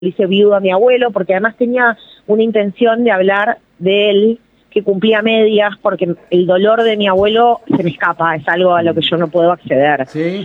hice viudo a mi abuelo, porque además tenía una intención de hablar de él que cumplía medias, porque el dolor de mi abuelo se me escapa, es algo a lo que yo no puedo acceder. ¿Sí?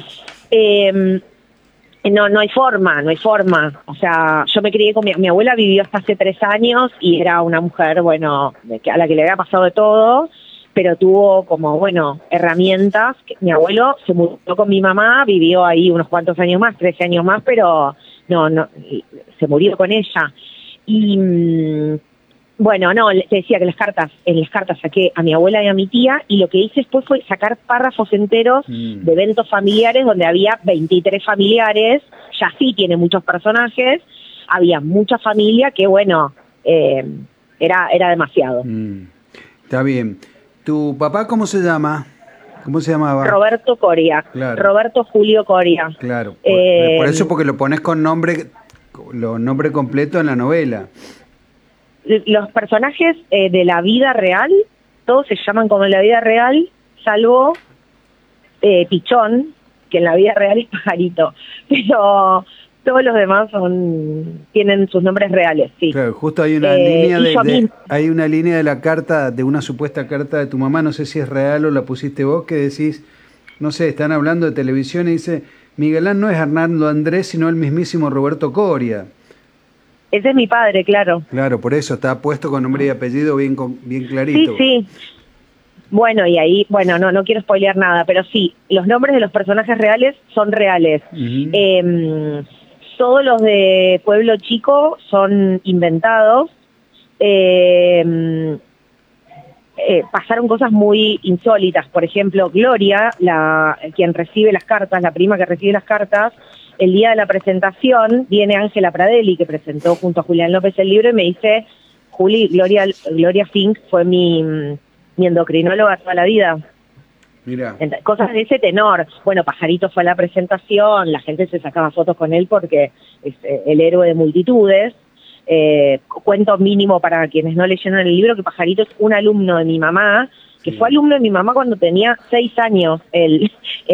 No hay forma. O sea, yo me crié con mi abuela, vivió hasta hace 3 años y era una mujer, bueno, a la que le había pasado de todo, pero tuvo como, bueno, herramientas. Mi abuelo se mudó con mi mamá, vivió ahí unos cuantos años más, 13 años más, pero no, se murió con ella. Y bueno, te decía que en las cartas saqué a mi abuela y a mi tía, y lo que hice después fue sacar párrafos enteros de eventos familiares donde había 23 familiares, ya sí tiene muchos personajes, había mucha familia que, bueno, era demasiado. Está bien. ¿Tu papá cómo se llama? ¿Cómo se llamaba? Roberto Coria. Claro. Roberto Julio Coria. Claro. Por eso, porque lo pones con nombre completo en la novela. Los personajes de la vida real, todos se llaman como en la vida real, salvo Pichón, que en la vida real es Pajarito. Pero todos los demás tienen sus nombres reales, sí. Claro, justo hay una hay una línea de la carta, de una supuesta carta de tu mamá, no sé si es real o la pusiste vos, que decís, no sé, están hablando de televisión y dice, Miguelán no es Hernando Andrés, sino el mismísimo Roberto Coria. Ese es mi padre, claro. Claro, por eso está puesto con nombre y apellido bien clarito. Sí. Bueno, y ahí, no quiero spoilear nada, pero sí, los nombres de los personajes reales son reales. Todos los de Pueblo Chico son inventados. Pasaron cosas muy insólitas. Por ejemplo, Gloria, quien recibe las cartas, la prima que recibe las cartas, el día de la presentación viene Ángela Pradelli, que presentó junto a Julián López el libro, y me dice, Juli, Gloria Fink fue mi endocrinóloga toda la vida. Mira. Cosas de ese tenor. Bueno, Pajarito fue a la presentación, la gente se sacaba fotos con él porque es el héroe de multitudes. Cuento mínimo para quienes no leyeron el libro, que Pajarito es un alumno de mi mamá, que fue alumno de mi mamá cuando tenía 6 años, en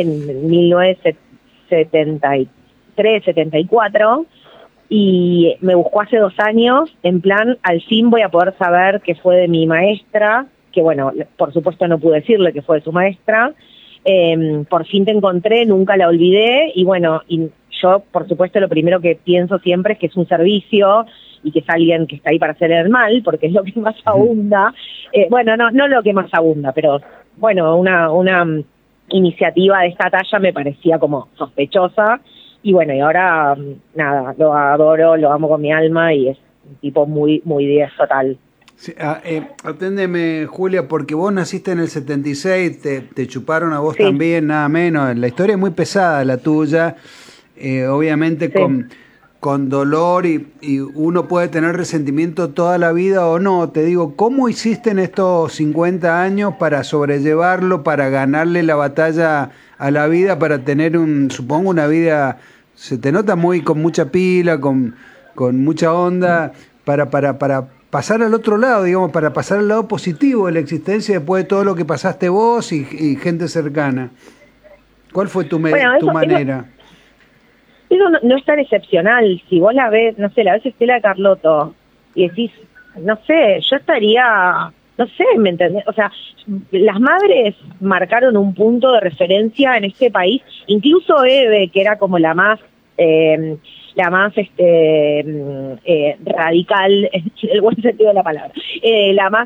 1973, 74, y me buscó hace 2 años, en plan, al fin voy a poder saber qué fue de mi maestra, que bueno, por supuesto no pude decirle que fue de su maestra. Por fin te encontré, nunca la olvidé, y bueno, y yo por supuesto lo primero que pienso siempre es que es un servicio y que es alguien que está ahí para hacer el mal, porque es lo que más abunda. No lo que más abunda, pero bueno, una iniciativa de esta talla me parecía como sospechosa, y bueno, y ahora nada, lo adoro, lo amo con mi alma, y es un tipo muy, muy 10 total. Sí, aténdeme, Julia, porque vos naciste en el 76, te chuparon a vos también, nada menos. La historia es muy pesada, la tuya, obviamente con dolor, y uno puede tener resentimiento toda la vida o no. Te digo, ¿cómo hiciste en estos 50 años para sobrellevarlo, para ganarle la batalla a la vida, para tener supongo una vida, se te nota con mucha pila, con mucha onda, para pasar al otro lado, digamos, para pasar al lado positivo de la existencia después de todo lo que pasaste vos y gente cercana? ¿Cuál fue tu manera? Eso no es tan excepcional. Si vos la ves, no sé, la ves Estela de Carlotto y decís, no sé, yo estaría, no sé, ¿me entendés? O sea, las madres marcaron un punto de referencia en este país, incluso Eve, que era como la más radical, en el buen sentido de la palabra, la más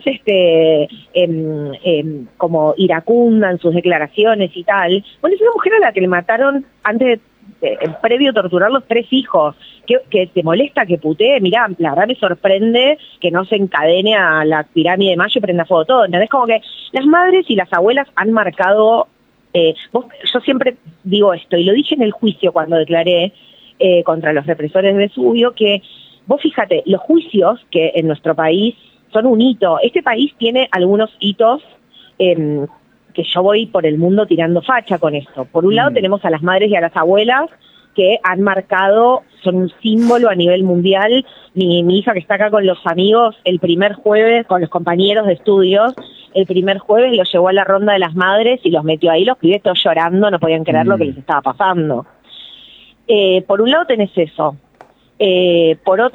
como iracunda en sus declaraciones y tal. Bueno, es una mujer a la que le mataron previo a torturar los 3 hijos. Que te molesta que putee, mirá, la verdad me sorprende que no se encadene a la pirámide de Mayo y prenda fuego todo, ¿entendés? Como que las madres y las abuelas han marcado. Yo siempre digo esto, y lo dije en el juicio cuando declaré contra los represores de Vesubio, que vos fíjate, los juicios que en nuestro país son un hito. Este país tiene algunos hitos que yo voy por el mundo tirando facha con esto. Por un lado tenemos a las madres y a las abuelas que han marcado, son un símbolo a nivel mundial. Mi hija, que está acá con los amigos, el primer jueves, con los compañeros de estudios, el primer jueves los llevó a la ronda de las madres y los metió ahí, los pibes todos llorando, no podían creer lo que les estaba pasando. Por un lado tenés eso. Por